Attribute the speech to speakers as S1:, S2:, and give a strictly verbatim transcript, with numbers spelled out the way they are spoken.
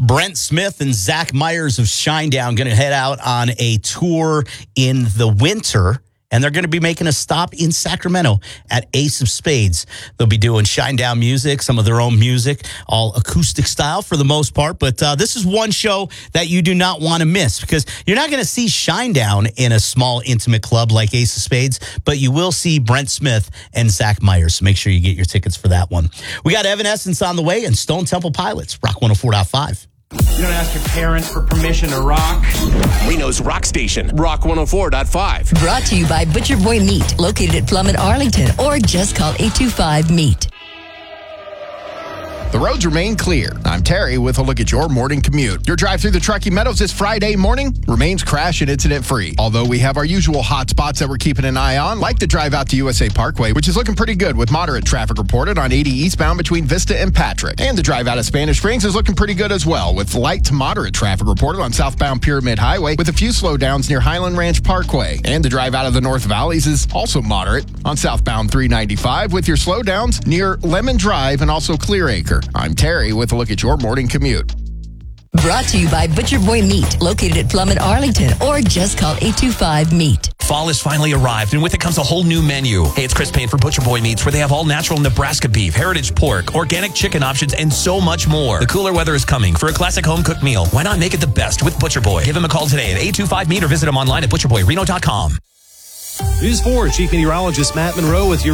S1: Brent Smith and Zach Myers of Shinedown going to head out on a tour in the winter, and they're going to be making a stop in Sacramento at Ace of Spades. They'll be doing Shinedown music, some of their own music, all acoustic style for the most part. But uh, this is one show that you do not want to miss, because you're not going to see Shinedown in a small, intimate club like Ace of Spades, but you will see Brent Smith and Zach Myers. So make sure you get your tickets for that one. We got Evanescence on the way and Stone Temple Pilots, Rock one oh four point five.
S2: You don't ask your parents for permission to rock.
S3: Reno's Rock Station, Rock one oh four point five.
S4: Brought to you by Butcher Boy Meat, located at Plum and Arlington, or just call eight two five meat.
S5: The roads remain clear. I'm Terry with a look at your morning commute. Your drive through the Truckee Meadows this Friday morning remains crash and incident free. Although we have our usual hot spots that we're keeping an eye on, like the drive out to U S A Parkway, which is looking pretty good with moderate traffic reported on eighty eastbound between Vista and Patrick. And the drive out of Spanish Springs is looking pretty good as well, with light to moderate traffic reported on southbound Pyramid Highway with a few slowdowns near Highland Ranch Parkway. And the drive out of the North Valleys is also moderate on southbound three ninety-five with your slowdowns near Lemon Drive and also Clearacre. I'm Terry with a look at your morning commute.
S4: Brought to you by Butcher Boy Meat, located at Plum and Arlington, or just call eight two five meat.
S3: Fall has finally arrived, and with it comes a whole new menu. Hey, it's Chris Payne for Butcher Boy Meats, where they have all natural Nebraska beef, heritage pork, organic chicken options, and so much more. The cooler weather is coming. For a classic home-cooked meal, why not make it the best with Butcher Boy? Give him a call today at eight two five meat or visit him online at butcher boy reno dot com.
S6: News four, Chief Meteorologist Matt Monroe with your